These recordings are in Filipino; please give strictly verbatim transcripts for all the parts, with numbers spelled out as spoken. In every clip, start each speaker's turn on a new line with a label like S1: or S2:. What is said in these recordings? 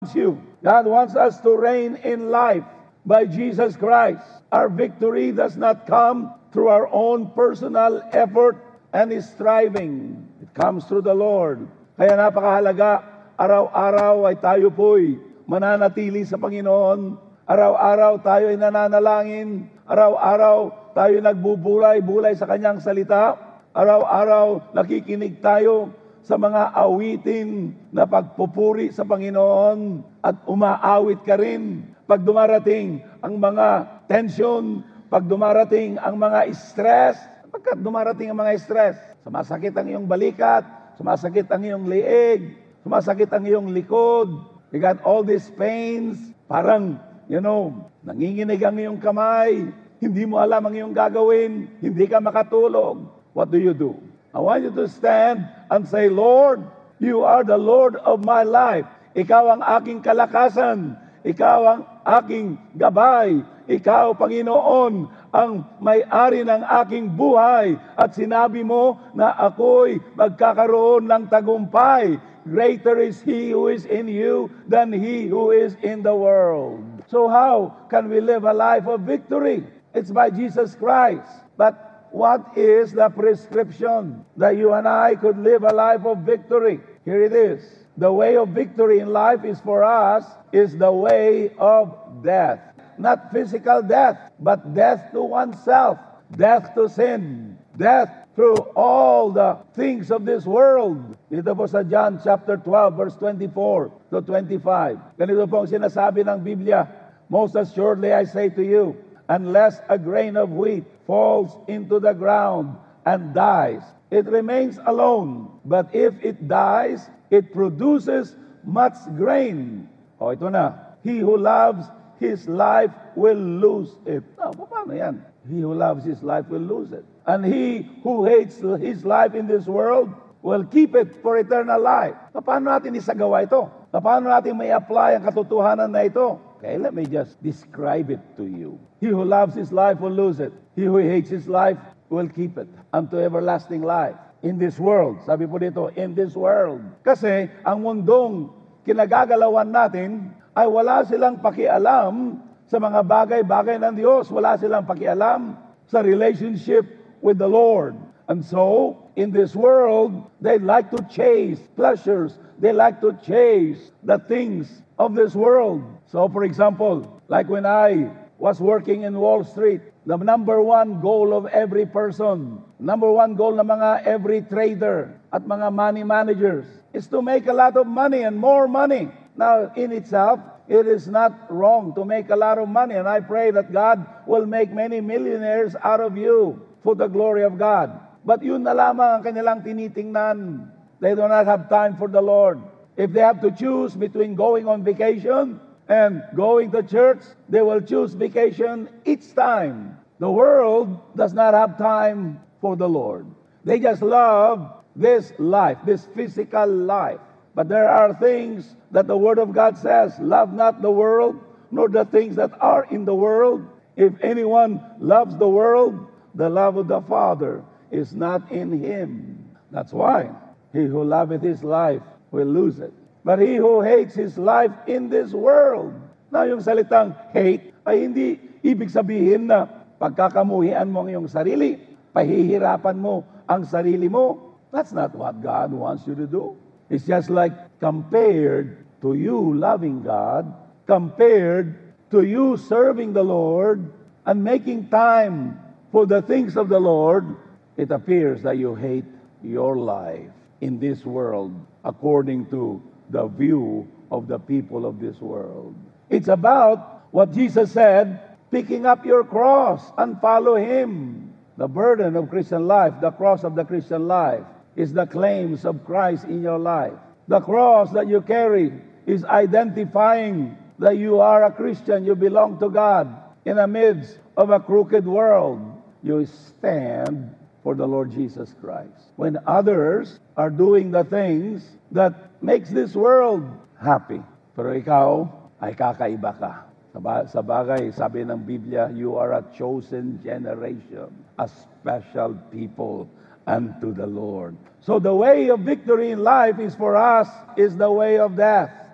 S1: you. God wants us to reign in life by Jesus Christ. Our victory does not come through our own personal effort and striving. It comes through the Lord. Kaya napakahalaga, araw-araw ay tayo po'y mananatili sa Panginoon. Araw-araw tayo ay nananalangin. Araw-araw tayo nagbubulay-bulay sa Kanyang salita. Araw-araw nakikinig tayo sa mga awitin na pagpupuri sa Panginoon at umaawit ka rin pag dumarating ang mga tension, pag dumarating ang mga stress. Pagkat dumarating ang mga stress, sumasakit ang iyong balikat, sumasakit ang iyong liig, sumasakit ang iyong likod, you got all these pains, parang, you know, nanginginig ang iyong kamay, hindi mo alam ang iyong gagawin, hindi ka makatulog. What do you do? I want you to stand and say, Lord, you are the Lord of my life. Ikaw ang aking kalakasan. Ikaw ang aking gabay. Ikaw, Panginoon, ang may-ari ng aking buhay. At sinabi mo na ako'y magkakaroon ng tagumpay. Greater is He who is in you than he who is in the world. So how can we live a life of victory? It's by Jesus Christ. But what is the prescription that you and I could live a life of victory? Here it is. The way of victory in life is for us is the way of death. Not physical death, but death to oneself, death to sin, death through all the things of this world. Dito po sa John chapter twelve verse twenty-four to twenty-five. Ganito po ang sinasabi ng Biblia. Most assuredly I say to you, unless a grain of wheat falls into the ground and dies, it remains alone. But if it dies, it produces much grain. O, ito na. He who loves his life will lose it. Oh, paano yan? He who loves his life will lose it. And he who hates his life in this world will keep it for eternal life. Paano natin isagawa ito? Paano natin may apply ang katotohanan na ito? Okay, let me just describe it to you. He who loves his life will lose it. He who hates his life will keep it unto everlasting life. In this world, sabi po dito, in this world. Kasi ang mundong kinagagalawan natin ay wala silang pakialam sa mga bagay-bagay ng Diyos. Wala silang pakialam sa relationship with the Lord. And so, in this world, they like to chase pleasures. They like to chase the things of this world. So, for example, like when I was working in Wall Street, the number one goal of every person, number one goal ng mga every trader at mga money managers is to make a lot of money and more money. Now, in itself, it is not wrong to make a lot of money, and I pray that God will make many millionaires out of you for the glory of God. But yun na lamang ang kanilang tinitingnan. They do not have time for the Lord. If they have to choose between going on vacation and going to church, they will choose vacation each time. The world does not have time for the Lord. They just love this life, this physical life. But there are things that the Word of God says, love not the world, nor the things that are in the world. If anyone loves the world, the love of the Father is not in him. That's why he who loveth his life will lose it. But he who hates his life in this world. Now, yung salitang hate ay hindi ibig sabihin na pagkakamuhian mo ang iyong sarili, pahihirapan mo ang sarili mo. That's not what God wants you to do. It's just like compared to you loving God, compared to you serving the Lord and making time for the things of the Lord, it appears that you hate your life in this world according to the view of the people of this world. It's about what Jesus said, picking up your cross and follow Him. The burden of Christian life, the cross of the Christian life, is the claims of Christ in your life. The cross that you carry is identifying that you are a Christian, you belong to God. In the midst of a crooked world, you stand for the Lord Jesus Christ. When others are doing the things that makes this world happy, pero ikaw ay kakaiba ka. Sa bagay, sabi ng Biblia, you are a chosen generation, a special people unto the Lord. So the way of victory in life is for us, is the way of death.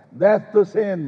S1: death to sin,